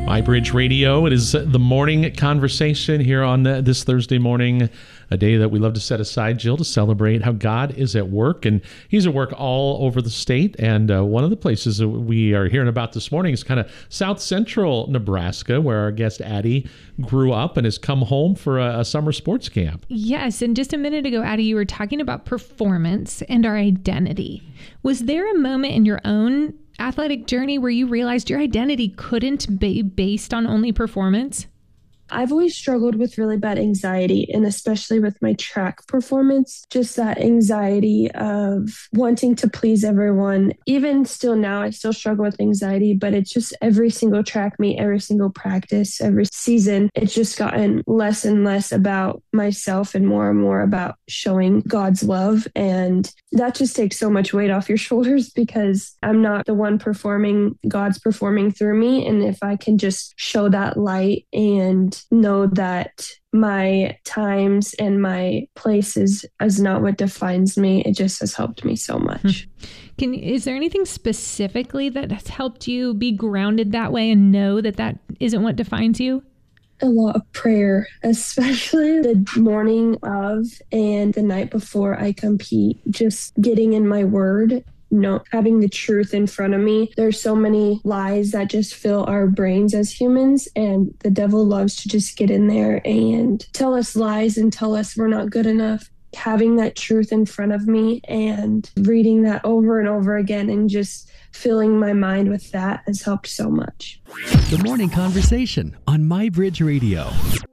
MyBridge Radio. It is the morning conversation here on this Thursday morning, a day that we love to set aside, Jill, to celebrate how God is at work. And he's at work all over the state. And one of the places that we are hearing about this morning is kind of South Central Nebraska, where our guest Addie grew up and has come home for a summer sports camp. Yes. And just a minute ago, Addie, you were talking about performance and our identity. Was there a moment in your own athletic journey where you realized your identity couldn't be based on only performance? I've always struggled with really bad anxiety, and especially with my track performance, just that anxiety of wanting to please everyone. Even still now, I still struggle with anxiety, but it's just every single track meet, every single practice, every season, it's just gotten less and less about myself and more about showing God's love. And that just takes so much weight off your shoulders because I'm not the one performing, God's performing through me. And if I can just show that light and know that my times and my places is not what defines me, it just has helped me so much. Is there anything specifically that has helped you be grounded that way and know that that isn't what defines you? A lot of prayer, especially the morning of and the night before I compete, just getting in my word. Having the truth in front of me. There's so many lies that just fill our brains as humans, and the devil loves to just get in there and tell us lies and tell us we're not good enough. Having that truth in front of me and reading that over and over again and just filling my mind with that has helped so much. The morning conversation on MyBridge Radio.